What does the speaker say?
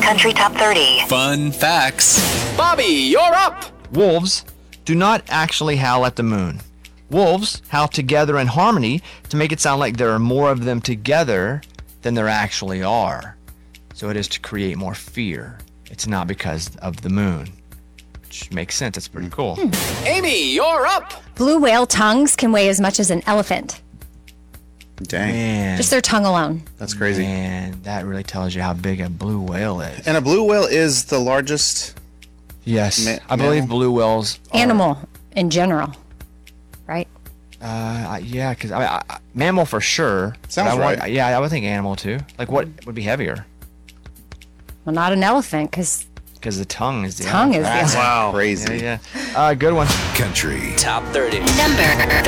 Country Top 30. Fun facts. Bobby, you're up! Wolves do not actually howl at the moon. Wolves howl together in harmony to make it sound like there are more of them together than there actually are. So it is to create more fear. It's not because of the moon. Which makes sense. That's pretty cool. Amy, you're up! Blue whale tongues can weigh as much as an elephant. Dang, Man, Just their tongue alone. that's crazy. man, that really tells you how big a blue whale is. And a blue whale is the largest. Yes, Ma- I believe mammal? blue whales are, Animal in general, right? yeah, because mammal for sure. but Sounds right. Yeah, I would think animal too. Like what would be heavier? Well, not an elephant, because Because the tongue is the tongue is the That's elephant. crazy. Yeah. Good one. Country Top 30. Number